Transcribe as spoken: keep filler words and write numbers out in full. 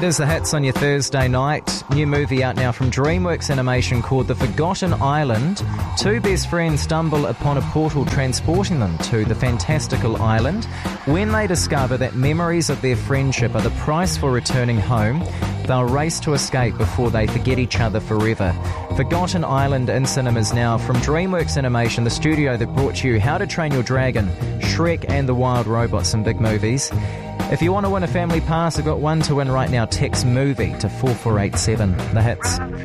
It is the hits on your Thursday night. New movie out now from DreamWorks Animation called The Forgotten Island. Two best friends stumble upon a portal transporting them to the fantastical island. When they discover that memories of their friendship are the price for returning home, they'll race to escape before they forget each other forever. Forgotten Island in cinemas now from DreamWorks Animation, the studio that brought you How to Train Your Dragon, Shrek and The Wild Robots, some big movies. If you want to win a family pass, I've got one to win right now. Text MOVIE to four four eight seven. The hits.